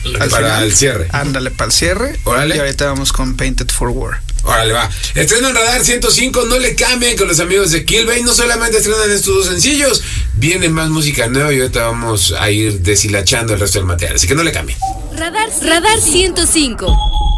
Para el cierre. Ándale, para el cierre. Órale. Y ahorita vamos con Painted for War. Órale, va. Estreno en Radar 105, no le cambien con los amigos de Killbane. No solamente estrenan estos dos sencillos, viene más música nueva y ahorita vamos a ir deshilachando el resto del material. Así que no le cambien. Radar 105.